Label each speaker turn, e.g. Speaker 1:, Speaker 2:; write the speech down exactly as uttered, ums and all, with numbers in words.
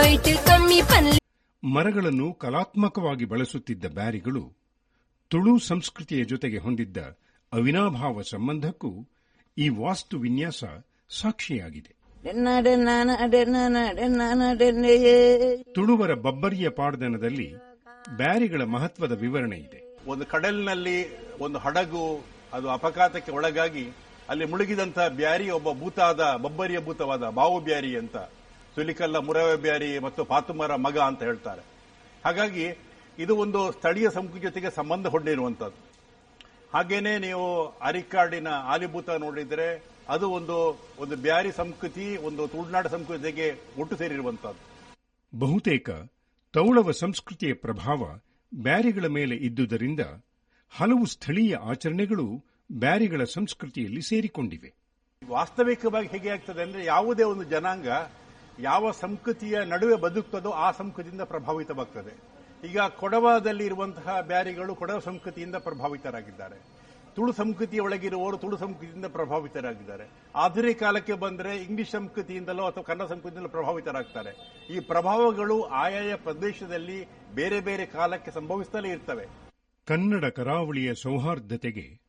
Speaker 1: ಮರಗಳನ್ನು ಕಲಾತ್ಮಕವಾಗಿ ಬಳಸುತ್ತಿದ್ದ ಬ್ಯಾರಿಗಳು ತುಳು ಸಂಸ್ಕೃತಿಯ ಜೊತೆಗೆ ಹೊಂದಿದ್ದ ಅವಿನಾಭಾವ ಸಂಬಂಧಕ್ಕೂ ಈ ವಾಸ್ತು ವಿನ್ಯಾಸ ಸಾಕ್ಷಿಯಾಗಿದೆ. ತುಳುವರ ಬಬ್ಬರಿಯ ಪಾಡ್ದನದಲ್ಲಿ ಬ್ಯಾರಿಗಳ ಮಹತ್ವದ ವಿವರಣೆ ಇದೆ.
Speaker 2: ಒಂದು ಕಡಲಿನಲ್ಲಿ ಒಂದು ಹಡಗು ಅದು ಅಪಘಾತಕ್ಕೆ ಒಳಗಾಗಿ ಅಲ್ಲಿ ಮುಳುಗಿದಂತಹ ಬ್ಯಾರಿ ಒಬ್ಬ ಭೂತಾದ ಬಬ್ಬರಿಯ ಭೂತವಾದ ಬಾವು ಬ್ಯಾರಿ ಅಂತ, ಸುಲಿಕಲ್ಲ ಮುರವೆ ಬ್ಯಾರಿ ಮತ್ತು ಪಾತುಮರ ಮಗ ಅಂತ ಹೇಳ್ತಾರೆ. ಹಾಗಾಗಿ ಇದು ಒಂದು ಸ್ಥಳೀಯ ಸಂಸ್ಕೃತಿ ಜೊತೆಗೆ ಸಂಬಂಧ ಹೊಂದಿರುವಂತದ್ದು. ಹಾಗೇನೆ ನೀವು ಅರಿಕಾಡಿನ ಆಲಿಭೂತ ನೋಡಿದ್ರೆ ಅದು ಒಂದು ಒಂದು ಬ್ಯಾರಿ ಸಂಸ್ಕೃತಿ, ಒಂದು ತುಳುನಾಡು ಸಂಸ್ಕೃತಿಗೆ ಒಟ್ಟು ಸೇರಿರುವಂತದ್ದು.
Speaker 1: ಬಹುತೇಕ ತೌಳವ ಸಂಸ್ಕೃತಿಯ ಪ್ರಭಾವ ಬ್ಯಾರಿಗಳ ಮೇಲೆ ಇದ್ದುದರಿಂದ ಹಲವು ಸ್ಥಳೀಯ ಆಚರಣೆಗಳು ಬ್ಯಾರಿಗಳ ಸಂಸ್ಕೃತಿಯಲ್ಲಿ ಸೇರಿಕೊಂಡಿವೆ.
Speaker 2: ವಾಸ್ತವಿಕವಾಗಿ ಹೇಗೆ ಆಗ್ತದೆ ಅಂದ್ರೆ, ಯಾವುದೇ ಒಂದು ಜನಾಂಗ ಯಾವ ಸಂಸ್ಕೃತಿಯ ನಡುವೆ ಬದುಕ್ತದೋ ಆ ಸಂಸ್ಕೃತಿಯಿಂದ ಪ್ರಭಾವಿತವಾಗ್ತದೆ. ಈಗ ಕೊಡವದಲ್ಲಿ ಇರುವಂತಹ ಬ್ಯಾರಿಗಳು ಕೊಡವ ಸಂಸ್ಕೃತಿಯಿಂದ ಪ್ರಭಾವಿತರಾಗಿದ್ದಾರೆ. ತುಳು ಸಂಸ್ಕೃತಿಯ ಒಳಗಿರುವವರು ತುಳು ಸಂಸ್ಕೃತಿಯಿಂದ ಪ್ರಭಾವಿತರಾಗಿದ್ದಾರೆ. ಆಧುನಿಕ ಕಾಲಕ್ಕೆ ಬಂದರೆ ಇಂಗ್ಲಿಷ್ ಸಂಸ್ಕೃತಿಯಿಂದಲೋ ಅಥವಾ ಕನ್ನಡ ಸಂಸ್ಕೃತಿಯಿಂದಲೋ ಪ್ರಭಾವಿತರಾಗ್ತಾರೆ. ಈ ಪ್ರಭಾವಗಳು ಆಯಾಯ ಪ್ರದೇಶದಲ್ಲಿ ಬೇರೆ ಬೇರೆ ಕಾಲಕ್ಕೆ ಸಂಭವಿಸುತ್ತಲೇ ಇರ್ತವೆ.
Speaker 1: ಕನ್ನಡ ಕರಾವಳಿಯ ಸೌಹಾರ್ದತೆಗೆ